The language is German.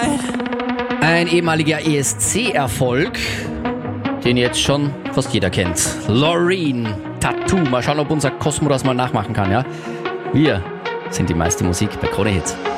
Ein ehemaliger ESC-Erfolg, den jetzt schon fast jeder kennt. Loreen, Tattoo. Mal schauen, ob unser Cosmo das mal nachmachen kann, ja? Wir sind die meiste Musik bei Krone Hits.